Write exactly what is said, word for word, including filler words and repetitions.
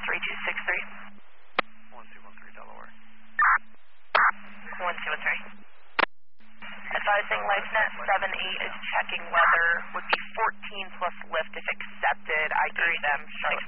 three two six three. one two one three Delaware. one two one three. Advising LifeNet seven eight is checking weather. Would be fourteen plus lift if accepted. I gave them six